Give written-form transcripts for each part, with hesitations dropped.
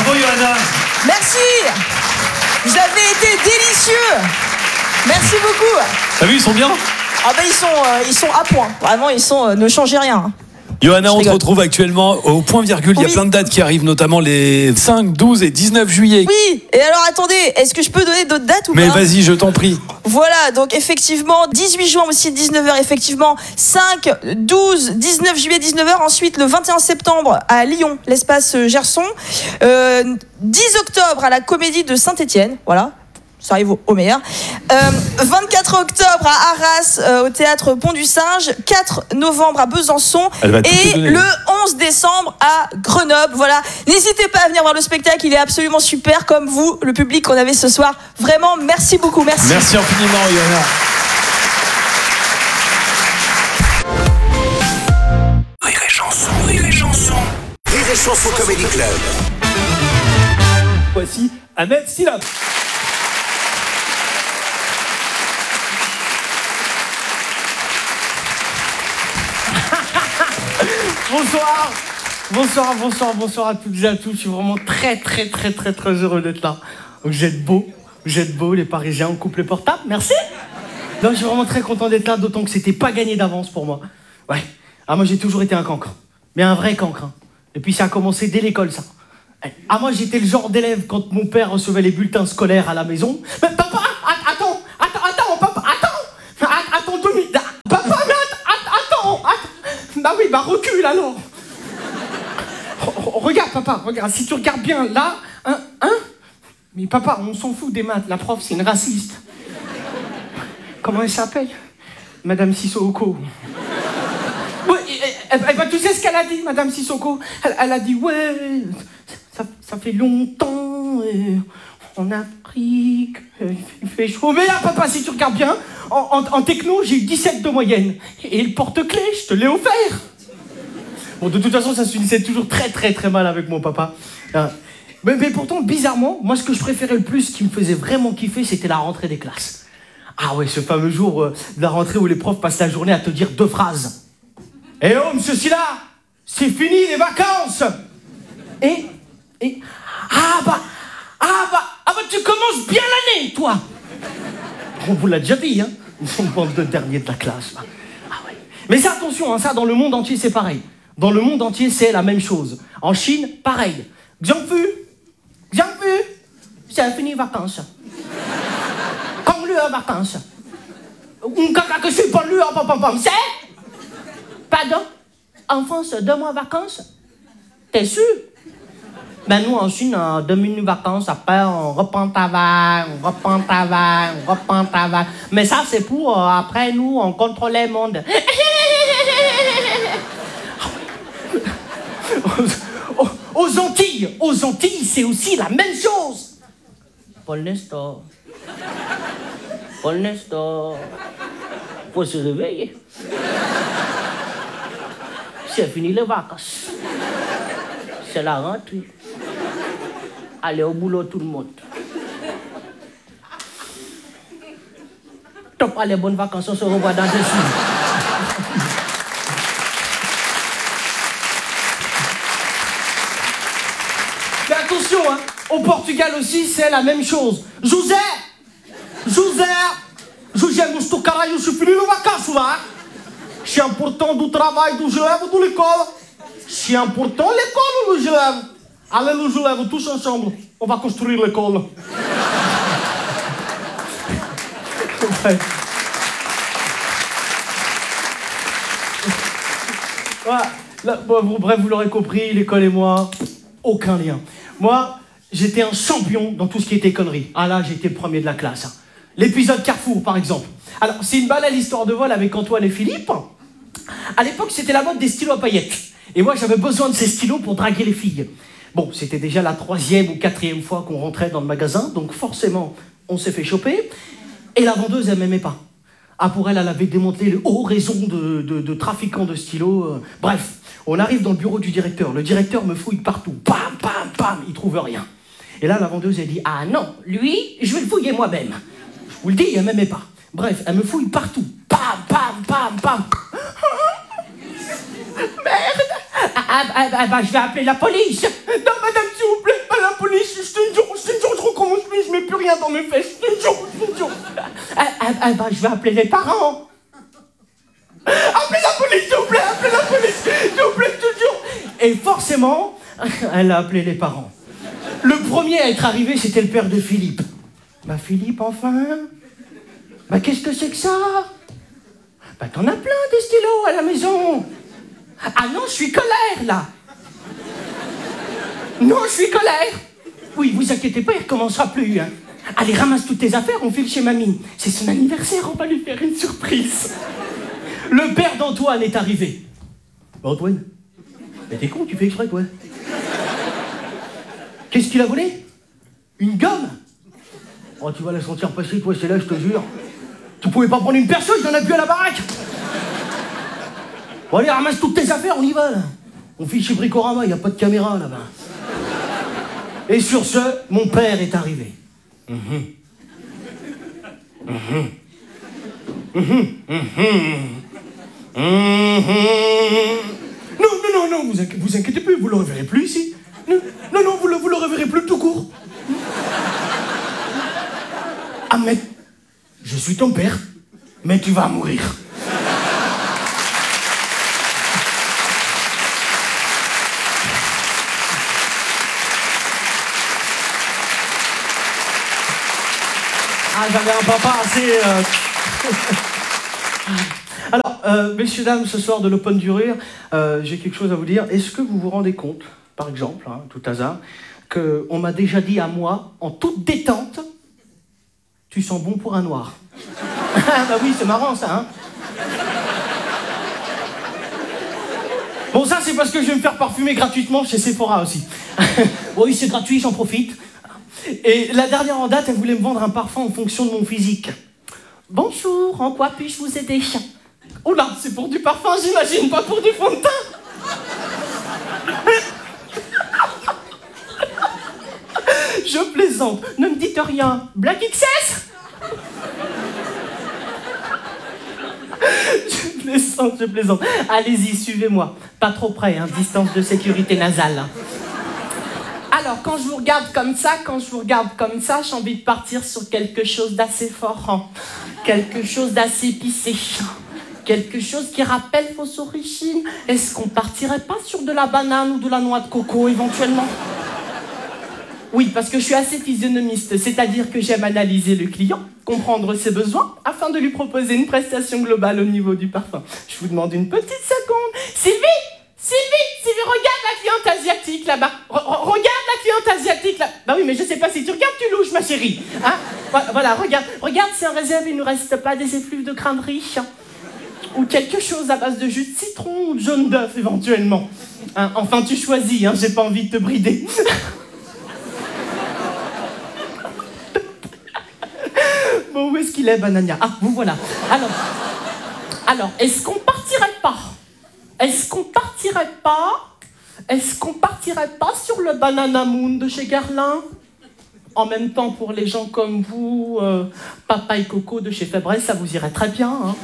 Bravo, Johanna. Merci. Vous avez été délicieux. Merci beaucoup. T'as vu, ils sont bien. Ah ben ils sont à point. Vraiment, ils sont. Ne changez rien. Johanna, on te retrouve actuellement au point virgule. Il y a plein de dates qui arrivent, notamment les 5, 12 et 19 juillet. Oui, et alors attendez, est-ce que je peux donner d'autres dates ou pas? Mais vas-y, je t'en prie. Voilà, donc effectivement, 18 juin aussi, 19h, effectivement, 5, 12, 19 juillet, 19h, ensuite le 21 septembre à Lyon, l'espace Gerson, 10 octobre à la Comédie de Saint-Étienne, voilà. Ça arrive au meilleur. 24 octobre à Arras, au théâtre Pont du Singe. 4 novembre à Besançon. Et le 11 décembre à Grenoble. Voilà. N'hésitez pas à venir voir le spectacle. Il est absolument super, comme vous, le public qu'on avait ce soir. Vraiment, merci beaucoup. Merci. Merci infiniment, Johanna. Rire et chanson, rire et chanson. Rire et chanson Comedy Club. Voici Ahmed Silla. Bonsoir à toutes et à tous. Je suis vraiment très heureux d'être là. Donc, vous êtes beaux, les Parisiens, on coupe les portables, merci. Donc, je suis vraiment très content d'être là, d'autant que c'était pas gagné d'avance pour moi. Ouais. Ah, moi, j'ai toujours été un cancre. Mais un vrai cancre. Hein. Et puis, ça a commencé dès l'école, ça. Ah, moi, j'étais le genre d'élève quand mon père recevait les bulletins scolaires à la maison. Mais papa, attends, papa, attends 2 minutes. Papa, mais attends. Ah oui, bah recule alors. Regarde, papa, regarde. Si tu regardes bien, là, hein. Mais papa, on s'en fout des maths. La prof, c'est une raciste. Comment elle s'appelle? Madame Sissoko. Ouais, tu sais ce qu'elle a dit, Madame Sissoko? Elle a dit, ouais, ça fait longtemps, en Afrique, il fait chaud. Mais là, papa, si tu regardes bien, en techno, j'ai eu 17 de moyenne. Et le porte-clés, je te l'ai offert. Bon, de toute façon, ça se finissait toujours très mal avec mon papa. Mais pourtant, bizarrement, moi, ce que je préférais le plus, ce qui me faisait vraiment kiffer, c'était la rentrée des classes. Ah ouais, ce fameux jour de la rentrée où les profs passent la journée à te dire 2 phrases. Eh oh, monsieur Silla, c'est fini les vacances. Et tu commences bien l'année, toi. On vous l'a déjà dit, hein. Nous sommes bande de derniers de la classe. Là. Ah ouais. Mais ça, attention, hein, ça, dans le monde entier, c'est pareil. Dans le monde entier, c'est la même chose. En Chine, pareil. Xiangfu, c'est fini les vacances. Quand lui en vacances. Que je suis pas lui en c'est? Pardon? En France, 2 mois de vacances? T'es sûr? Ben nous, en Chine, 2 minutes de vacances, après, on reprend travail. Mais ça, c'est pour, après, nous, on contrôle le monde. Aux Antilles, c'est aussi la même chose. Paul Nestor, faut se réveiller. C'est fini les vacances. C'est la rentrée. Allez au boulot tout le monde. T'as pas les bonnes vacances, on se revoit dans 2 semaines. Mais attention, hein, au Portugal aussi, c'est la même chose. José, mas tu caralho, je finis les vacances là. C'est important du travail, do gelève, de l'école. C'est important l'école ou le gelève? Allez, le gelève, tous ensemble. On va construire l'école. Ouais. Voilà. Là, bon, bref, vous l'aurez compris, l'école et moi, aucun lien. Moi, j'étais un champion dans tout ce qui était conneries. Ah là, j'étais le premier de la classe. Hein. L'épisode Carrefour, par exemple. Alors, c'est une banale histoire de vol avec Antoine et Philippe. À l'époque, c'était la mode des stylos à paillettes. Et moi, j'avais besoin de ces stylos pour draguer les filles. Bon, c'était déjà la 3e ou 4e fois qu'on rentrait dans le magasin, donc forcément, on s'est fait choper. Et la vendeuse, elle m'aimait pas. Ah, pour elle, elle avait démantelé le haut réseau de trafiquants de stylos. Bref, on arrive dans le bureau du directeur. Le directeur me fouille partout. Bam, il trouve rien. Et là, la vendeuse, elle dit, ah non, lui, je vais le fouiller moi-même. Je vous le dis, elle m'aimait pas. Bref, elle me fouille partout. Bam. Merde. Je vais appeler la police. Non, madame, s'il vous plaît, madame, police, je te jure, je recommence plus, je mets plus rien dans mes fesses, je te jure. Je vais appeler les parents. Appelez la police, s'il vous plaît, appelez la police, s'il vous plaît, je te jure. Et forcément, elle a appelé les parents. Le premier à être arrivé, c'était le père de Philippe. Bah Philippe, enfin. Bah qu'est-ce que c'est que ça? Bah t'en as plein des stylos à la maison. Ah non, je suis colère, là. Non, je suis colère. Oui, vous inquiétez pas, il recommencera plus. Hein. Allez, ramasse toutes tes affaires, on file chez mamie. C'est son anniversaire, on va lui faire une surprise. Le père d'Antoine est arrivé. Antoine, mais t'es con, tu fais exprès, toi. Qu'est-ce qu'il a volé? Une gomme? Oh, tu vas la sentir passer, toi, c'est là, je te jure. Tu pouvais pas prendre une personne, il y en a plus à la baraque. Bon, allez, ramasse toutes tes affaires, on y va, là. On file chez Bricorama, il n'y a pas de caméra, là-bas. Et sur ce, mon père est arrivé. Non, vous inquiétez plus, vous le reverrez plus ici. Non, vous le reverrez plus tout court. Ahmed, je suis ton père, mais tu vas mourir. Ah, j'avais un papa assez... Alors, messieurs, dames, ce soir de l'Open du Rire, j'ai quelque chose à vous dire. Est-ce que vous vous rendez compte, par exemple, tout hasard, qu'on m'a déjà dit à moi, en toute détente, tu sens bon pour un noir. Bah oui, c'est marrant ça, hein. Bon, ça, c'est parce que je vais me faire parfumer gratuitement chez Sephora aussi. Oui, c'est gratuit, j'en profite. Et la dernière en date, elle voulait me vendre un parfum en fonction de mon physique. Bonjour, en quoi puis-je vous aider? Oh là, c'est pour du parfum, j'imagine, pas pour du fond de teint. Je plaisante, ne me dites rien. Black XS? Je plaisante. Allez-y, suivez-moi. Pas trop près, hein, distance de sécurité nasale. Alors, quand je vous regarde comme ça, j'ai envie de partir sur quelque chose d'assez fort, hein. Quelque chose d'assez épicé. Quelque chose qui rappelle vos origines. Est-ce qu'on partirait pas sur de la banane ou de la noix de coco, éventuellement? Oui, parce que je suis assez physionomiste, c'est-à-dire que j'aime analyser le client, comprendre ses besoins, afin de lui proposer une prestation globale au niveau du parfum. Je vous demande une petite seconde. Sylvie, regarde la cliente asiatique là-bas. Regarde la cliente asiatique là. Bah oui, mais je sais pas si tu regardes, tu louches, ma chérie. Hein? Voilà, regarde si en réserve il ne reste pas des effluves de crânerie. Ou quelque chose à base de jus de citron ou de jaune d'œuf, éventuellement. Hein? Enfin, tu choisis, hein, j'ai pas envie de te brider. Bon, où est-ce qu'il est, Banania? Ah, vous voilà. Alors, est-ce qu'on partirait pas sur le Banana Moon de chez Guerlain? En même temps, pour les gens comme vous, Papa et Coco de chez Febreze, ça vous irait très bien, hein.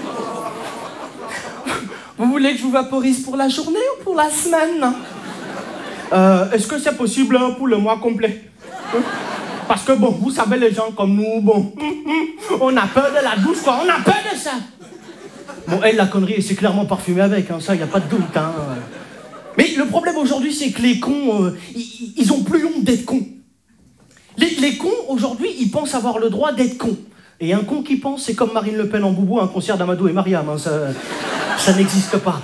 Vous voulez que je vous vaporise pour la journée ou pour la semaine? Est-ce que c'est possible pour le mois complet? Parce que bon, vous savez, les gens comme nous, bon, on a peur de la douche, quoi, on a peur de ça. Bon, elle, la connerie, c'est clairement parfumé avec, hein, ça, y a pas de doute, hein. Mais le problème aujourd'hui, c'est que les cons, ils ont plus honte d'être cons. Les cons, aujourd'hui, ils pensent avoir le droit d'être cons. Et un con qui pense, c'est comme Marine Le Pen en boubou à un concert d'Amadou et Mariam, hein, ça n'existe pas.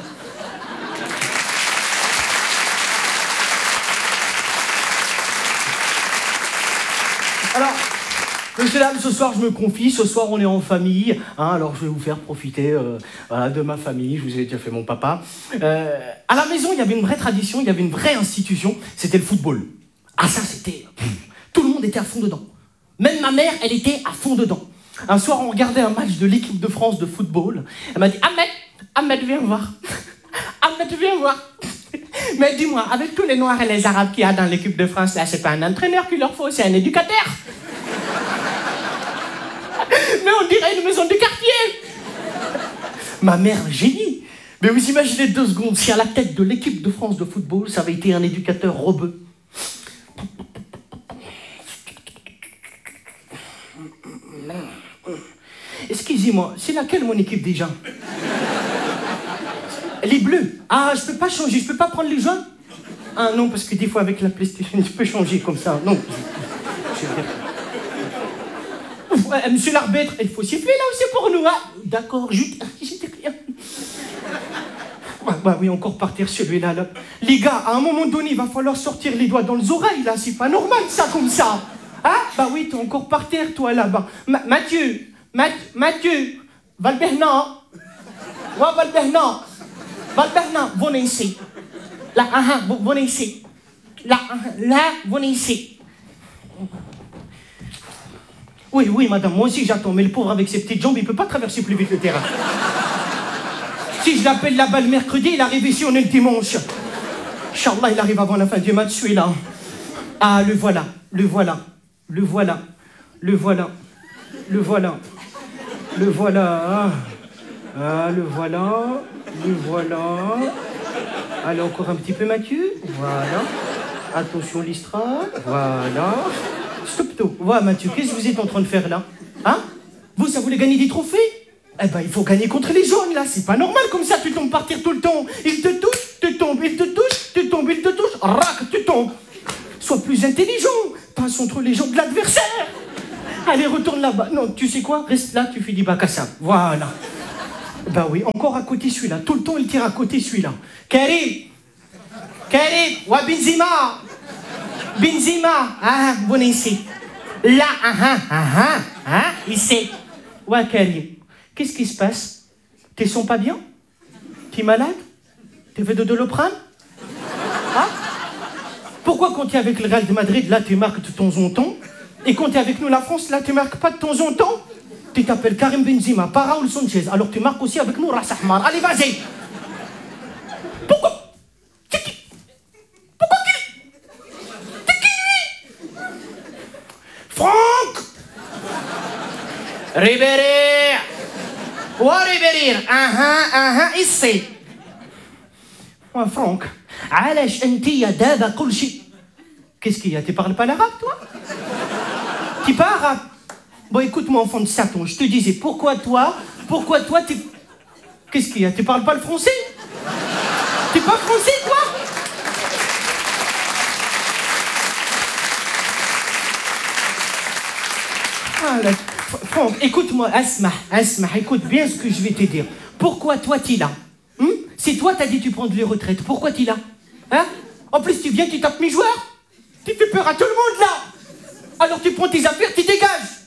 Alors, monsieur, dames, ce soir je me confie, ce soir on est en famille, hein, alors je vais vous faire profiter voilà, de ma famille, je vous ai déjà fait mon papa. À la maison, il y avait une vraie tradition, il y avait une vraie institution, c'était le football. Ah ça, c'était... Tout le monde était à fond dedans. Même ma mère, elle était à fond dedans. Un soir, on regardait un match de l'équipe de France de football. Elle m'a dit, Ahmed, viens voir. Ahmed, viens voir. Mais dis-moi, avec tous les Noirs et les Arabes qu'il y a dans l'équipe de France, là, c'est pas un entraîneur qu'il leur faut, c'est un éducateur. Mais on dirait une maison du quartier. Ma mère, un génie. Mais vous imaginez 2 secondes, si à la tête de l'équipe de France de football, ça avait été un éducateur rebeu. dis-moi, c'est laquelle mon équipe déjà? Les bleus. Ah, je peux pas changer, je peux pas prendre les jaunes? Ah non, parce que des fois avec la PlayStation, je peux changer comme ça. Non. Monsieur l'arbitre, il faut siffler là aussi pour nous, hein? D'accord, je dis rien. Bah oui, encore par terre celui-là. Là. Les gars, à un moment donné, il va falloir sortir les doigts dans les oreilles, là. C'est pas normal, ça, comme ça. Hein? Bah oui, t'es encore par terre, toi, là-bas. Mathieu, Valbernan. Ouais, Valbernan, venez ici. Là, venez ici. Là, venez ici. Oui, madame, moi aussi j'attends, mais le pauvre avec ses petites jambes, il peut pas traverser plus vite le terrain. Si je l'appelle la balle mercredi, il arrive ici, on est le dimanche. Inch'Allah, il arrive avant la fin du match, celui-là. Ah, le voilà. Ah, le voilà. Allez, encore un petit peu, Mathieu. Voilà. Attention, Listrade. Voilà. Stop tout. Voilà, Mathieu, qu'est-ce que vous êtes en train de faire là? Hein? Vous, ça voulait gagner des trophées? Eh ben, il faut gagner contre les jaunes, là. C'est pas normal comme ça, tu tombes par terre tout le temps. Il te touche, tu tombes. Il te touche, tu tombes. Il te touche, rac, tu tombes. Sois plus intelligent. Passe entre les jambes de l'adversaire. Allez, retourne là-bas. Non, tu sais quoi? Reste là, tu fais du bac à sable. Voilà. Bah oui, encore à côté celui-là. Tout le temps, il tire à côté celui-là. Karim, wa Benzema. Ah, venez ici. Là, ici. Ouais, Karim. Qu'est-ce qui se passe? T'es sens pas bien? T'es malade? T'es fait de Doliprane? Hein? Pourquoi quand t'es avec le Real de Madrid, là, tu marques de temps en temps? Et quand t'es avec nous, la France, là, tu marques pas de temps en temps? Tu t'appelles Karim Benzema, pas Raoul Sanchez. Alors tu marques aussi avec nous, Ras Ahmar. Allez, vas-y. Pourquoi? C'est qui? Pourquoi qui? C'est qui, lui? Franck! Ribéry! Ouais, Ribéry. ici. Ouais, Franck. علاش انتيا دابا كل شيء. Qu'est-ce qu'il y a? Tu parles pas l'arabe, toi? Tu parles arabe? Bon, écoute-moi, enfant de Satan, je te disais, pourquoi toi, t'es... Qu'est-ce qu'il y a? Tu parles pas le français? T'es pas français, toi? Ah, là, Franck, écoute-moi, Asma, écoute bien ce que je vais te dire. Pourquoi toi, t'es là? C'est toi, t'as dit tu prends de les retraites. Pourquoi t'es là? Hein? En plus, tu viens, tu tapes mes joueurs. Tu fais peur à tout le monde, là. Alors tu prends tes affaires, tu dégages.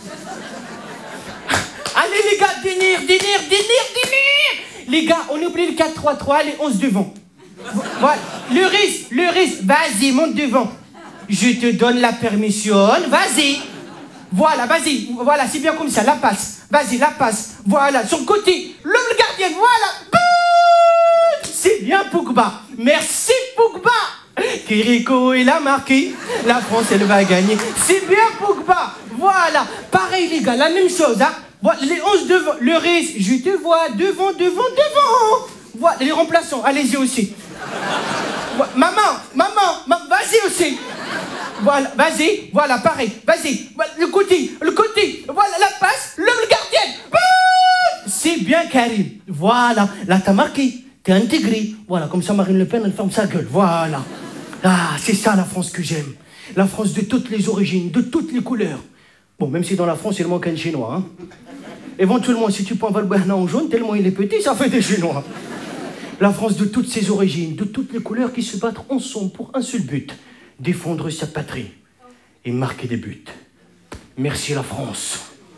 Allez les gars, délire. Les gars, on oublie le 4-3-3, allez, 11 devant. Voilà. Le risque, vas-y, monte devant. Je te donne la permission, vas-y. Voilà, c'est bien comme ça, la passe. Vas-y, la passe. Voilà, sur le côté, l'homme gardien, voilà. Bouh, c'est bien Pogba. Merci Pogba. Kiriko, il a marqué. La France, elle va gagner. C'est bien Pogba. Voilà. Pareil, les gars, la même chose. Hein. Voilà, les 11 devant. Le risque, je te vois devant. Voilà, les remplaçants, allez-y aussi. Voilà. Maman, vas-y aussi. Voilà, vas-y. Voilà, pareil. Vas-y. Voilà, le côté. Voilà, la passe. Le gardien. C'est bien, Karim. Voilà. Là, t'as marqué. T'es intégré. Voilà, comme ça, Marine Le Pen, elle ferme sa gueule. Voilà. Ah, c'est ça la France que j'aime. La France de toutes les origines, de toutes les couleurs. Bon, même si dans la France, il manque un Chinois. Hein. Éventuellement, si tu prends Valbuena en jaune, tellement il est petit, ça fait des Chinois. La France de toutes ses origines, de toutes les couleurs qui se battent ensemble pour un seul but. Défendre sa patrie et marquer des buts. Merci la France.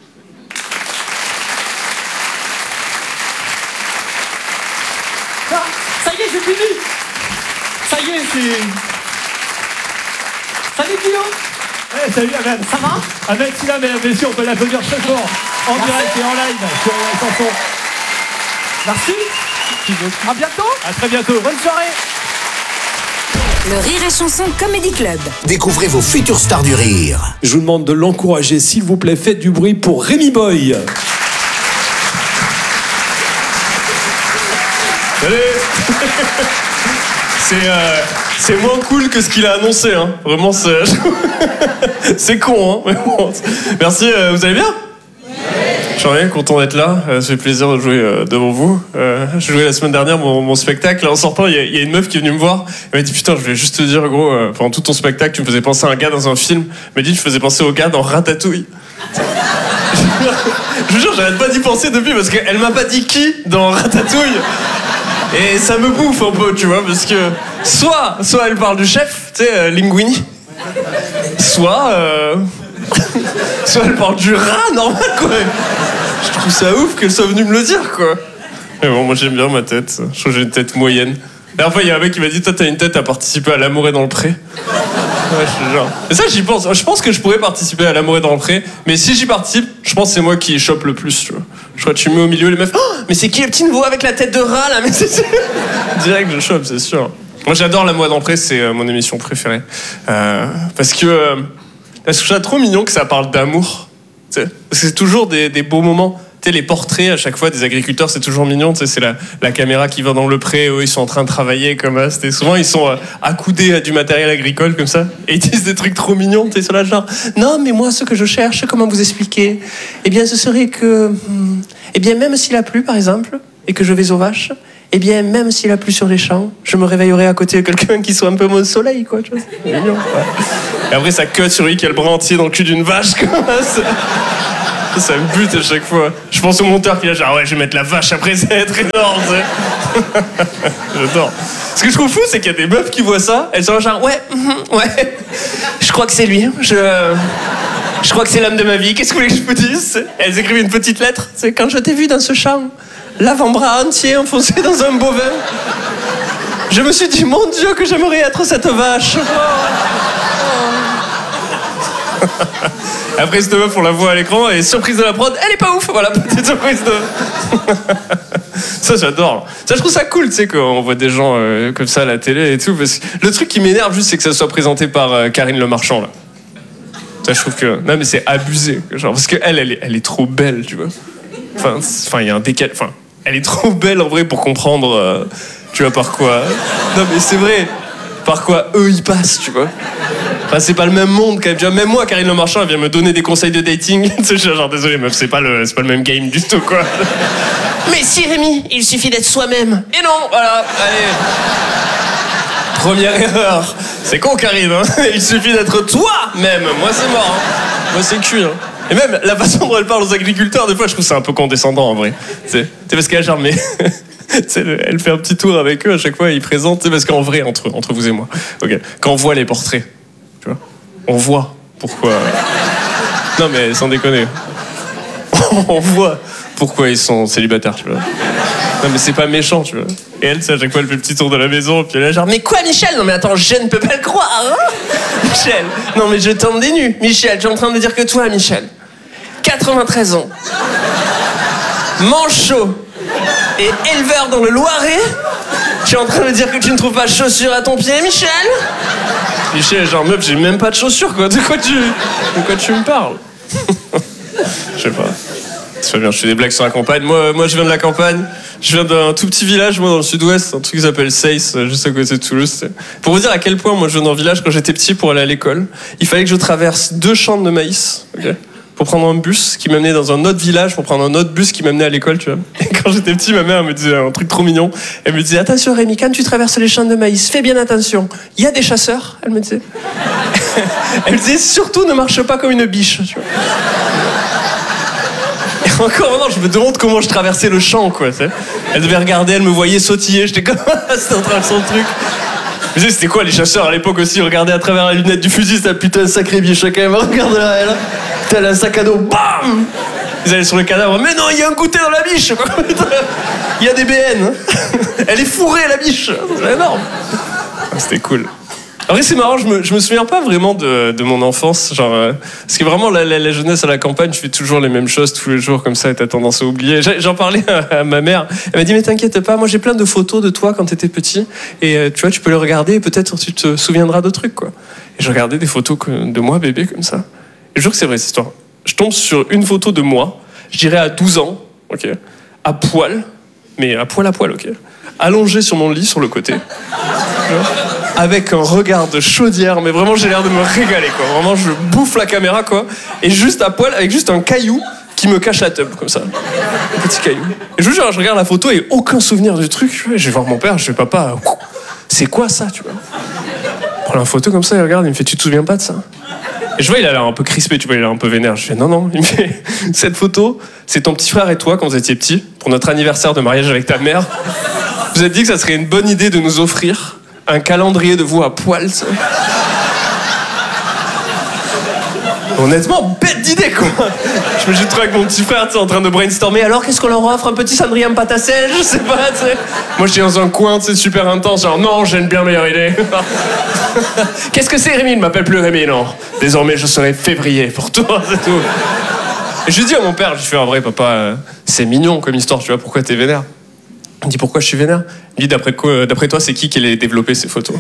Ah, ça y est, j'ai fini. Ça y est, c'est... Salut Guillaume. Salut Ahmed. Ça va? Ahmed Silla, mesdames et messieurs, on peut l'applaudir très fort en direct et en live sur la chanson. Merci. À bientôt. À très bientôt. Bonne soirée. Le Rire et Chanson Comedy Club. Découvrez vos futures stars du rire. Je vous demande de l'encourager, s'il vous plaît. Faites du bruit pour Rémi Boy. Salut. C'est moins cool que ce qu'il a annoncé, hein. Vraiment, c'est con, hein. Merci, vous allez bien? Je suis bien content d'être là. Ça fait plaisir de jouer devant vous. Je jouais la semaine dernière mon spectacle. En sortant, il y a une meuf qui est venue me voir. Elle m'a dit putain, je voulais juste te dire, gros, pendant tout ton spectacle, tu me faisais penser à un gars dans un film. Elle m'a dit, tu faisais penser au gars dans Ratatouille. Je vous jure, j'arrête pas d'y penser depuis parce qu'elle m'a pas dit qui dans Ratatouille. Et ça me bouffe un peu, tu vois, parce que soit elle parle du chef, tu sais, Linguini, soit elle parle du rat, normal, quoi. Je trouve ça ouf qu'elle soit venue me le dire, quoi. Mais bon, moi j'aime bien ma tête. Je trouve que j'ai une tête moyenne. La dernière fois, il y a un mec qui m'a dit, toi t'as une tête à participer à L'amour est dans le pré. Ouais, je suis genre. Et ça, j'y pense. Je pense que je pourrais participer à L'amour est dans le pré, mais si j'y participe, je pense que c'est moi qui chope le plus, tu vois. Je crois que tu me mets au milieu, les meufs. Oh, mais c'est qui le petit nouveau avec la tête de rat, là? Mais c'est... Direct, je chope, c'est sûr. Moi, j'adore L'amour est dans le pré, c'est mon émission préférée. Parce que je trouve ça trop mignon que ça parle d'amour. Tu sais. Parce que c'est toujours des beaux moments. Tu sais, les portraits à chaque fois des agriculteurs, c'est toujours mignon. Tu sais, c'est la caméra qui va dans le pré, eux, ils sont en train de travailler comme ça. Souvent, ils sont accoudés à du matériel agricole comme ça. Et ils disent des trucs trop mignons. Tu sais, sur là, genre, non, mais moi, ce que je cherche, comment vous expliquer? Eh bien, ce serait que. Eh bien, même s'il a plu, par exemple, et que je vais aux vaches, eh bien, même s'il a plu sur les champs, je me réveillerai à côté de quelqu'un qui soit un peu mon soleil, quoi. Tu vois, c'est mignon, quoi. Et après, ça cut sur lui qui a le bras entier dans le cul d'une vache, quoi. Ça me bute à chaque fois. Je pense au monteur qui est là, genre, ouais, je vais mettre la vache après, ça va être énorme, tu sais. J'adore. Ce que je trouve fou, c'est qu'il y a des meufs qui voient ça, elles sont là, genre, ouais, je crois que c'est lui. Je crois que c'est l'homme de ma vie. Qu'est-ce que vous voulez que je vous dise? Elles écrivent une petite lettre. C'est quand je t'ai vu dans ce champ, l'avant-bras entier enfoncé dans un bovin, je me suis dit, mon Dieu, que j'aimerais être cette vache. Après, cette meuf, on la voit à l'écran, et surprise de la prod, elle est pas ouf. Voilà, petite surprise de... Ça, j'adore. Ça, je trouve ça cool, tu sais, quand on voit des gens comme ça à la télé et tout. Parce que le truc qui m'énerve juste, c'est que ça soit présenté par Karine Le Marchand, là. Ça, je trouve que... Non, mais c'est abusé. Genre, parce qu'elle est trop belle, tu vois. Enfin, il y a un décalage... Enfin, elle est trop belle, en vrai, pour comprendre... tu vois, par quoi... Non, mais c'est vrai. Par quoi eux, ils passent, tu vois. Enfin, c'est pas le même monde, quand même. Tu vois, même moi, Karine Le Marchand, elle vient me donner des conseils de dating. Je suis genre, désolé, meuf, c'est pas le même game du tout, quoi. Mais si, Rémi, il suffit d'être soi-même. Et non, voilà, allez. Première erreur. C'est con, Karine, hein. Il suffit d'être toi-même. Moi, c'est mort, hein. Moi, c'est cuit, hein. Et même, la façon dont elle parle aux agriculteurs, des fois, je trouve c'est un peu condescendant, en vrai. C'est parce qu'elle a genre, mais... elle fait un petit tour avec eux à chaque fois, ils présentent, parce qu'en vrai, entre vous et moi, okay, quand on voit les portraits, tu vois, on voit pourquoi... Non mais sans déconner, on voit pourquoi ils sont célibataires, tu vois. Non mais c'est pas méchant, tu vois. Et elle, à chaque fois, elle fait le petit tour de la maison, puis elle est genre, mais quoi, Michel? Non mais attends, je ne peux pas le croire, hein, Michel. Non mais je tombe des nues, Michel. Tu es en train de me dire que toi, Michel, 93 ans, manchot et éleveur dans le Loiret, tu es en train de me dire que tu ne trouves pas de chaussures à ton pied, Michel? Michel, genre, meuf, j'ai même pas de chaussures, quoi. De quoi tu me parles? Je sais pas. C'est pas bien, je fais des blagues sur la campagne. Moi, je viens de la campagne. Je viens d'un tout petit village, moi, dans le sud-ouest, un truc qui s'appelle Seyss, juste à côté de Toulouse. Pour vous dire à quel point, moi, je viens d'un village, quand j'étais petit, pour aller à l'école, il fallait que je traverse 2 champs de maïs, ok, pour prendre un bus qui m'amenait dans un autre village, pour prendre un autre bus qui m'amenait à l'école, tu vois. Et quand j'étais petit, ma mère me disait un truc trop mignon. Elle me disait, attention Rémi, quand tu traverses les champs de maïs, fais bien attention. Il y a des chasseurs, elle me disait. Elle me disait, surtout ne marche pas comme une biche, tu vois. Et encore maintenant, je me demande comment je traversais le champ, quoi, tu sais. Elle devait regarder, elle me voyait sautiller, j'étais comme, c'était en train de son truc. Je me disais, c'était quoi les chasseurs à l'époque aussi? Regarder à travers la lunette du fusil, c'était putain un sacré biche quand même. Regarde là, elle. Tel un sac à dos, bam! Ils allaient sur le cadavre, mais non, il y a un goûter dans la biche, quoi. Il y a des BN. Elle est fourrée, la biche. C'est énorme. C'était cool. En vrai, c'est marrant, je me souviens pas vraiment de mon enfance, genre, parce que vraiment, la jeunesse à la campagne, je fais toujours les mêmes choses tous les jours, comme ça, et t'as tendance à oublier. J'en parlais à ma mère, elle m'a dit, mais t'inquiète pas, moi j'ai plein de photos de toi quand t'étais petit, et tu vois, tu peux les regarder, et peut-être tu te souviendras de trucs, quoi. Et je regardais des photos de moi, bébé, comme ça. Et je jure que c'est vrai, cette histoire. Je tombe sur une photo de moi, je dirais à 12 ans, ok, à poil, mais à poil, ok, allongé sur mon lit, sur le côté, avec un regard de chaudière, mais vraiment j'ai l'air de me régaler, quoi. Vraiment je bouffe la caméra, quoi, et juste à poil, avec juste un caillou qui qui me cache la teub, comme ça. Un petit caillou. Et je vous jure, je regarde la photo et aucun souvenir du truc. Je vais voir mon père, je fais papa, c'est quoi ça, tu vois? Je prends la photo comme ça, il regarde, il me fait tu te souviens pas de ça? Et je vois, il a l'air un peu crispé, tu vois, il a l'air un peu vénère. Je fais non. Il me fait cette photo, c'est ton petit frère et toi quand vous étiez petits, pour notre anniversaire de mariage avec ta mère. Vous avez dit que ça serait une bonne idée de nous offrir un calendrier de vous à poil, ça. Honnêtement, bête d'idée, quoi. Je me suis trouvé avec mon petit frère, tu sais, en train de brainstormer. Alors, qu'est-ce qu'on leur offre? Un petit cendrier en pâte à sel? Je sais pas, tu sais. Moi, j'étais dans un coin, tu sais, super intense. Genre, non, j'ai une bien meilleure idée. Qu'est-ce que c'est, Rémi? Ne m'appelle plus Rémi, non. Désormais, je serai février pour toi, c'est tout. Et je lui dis à mon père, je lui fais, en vrai, papa, c'est mignon comme histoire, tu vois, pourquoi t'es vénère? Il me dit, pourquoi je suis vénère? Il me dit, d'après toi, c'est qui allait développer ces photos?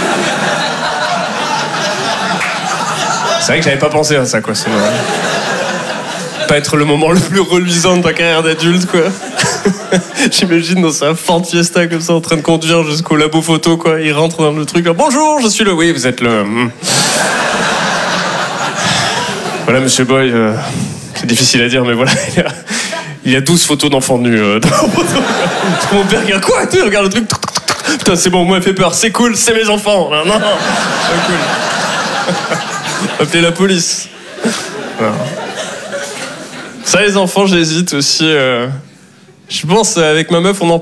C'est vrai que j'avais pas pensé à ça, quoi. Sinon, pas être le moment le plus reluisant de ta carrière d'adulte, quoi. J'imagine dans sa Ford Fiesta comme ça, en train de conduire jusqu'au labo photo, quoi. Il rentre dans le truc. Bonjour, je suis le. Oui, vous êtes le. Voilà, monsieur Boy. C'est difficile à dire, mais voilà. Il y a 12 photos d'enfants nus dans la photo. Mon père regarde quoi? Il regarde le truc. Putain, c'est bon, moi, il fait peur. C'est cool, c'est mes enfants. Non, c'est cool. Appelez la police. Non. Ça, les enfants, j'hésite aussi. Je pense, avec ma meuf, on en